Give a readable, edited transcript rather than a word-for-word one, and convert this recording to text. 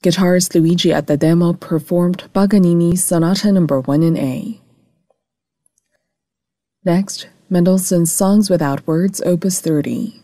Guitarist Luigi Attademo performed Paganini's Sonata No. 1 in A. Next, Mendelssohn's Songs Without Words, Opus 30.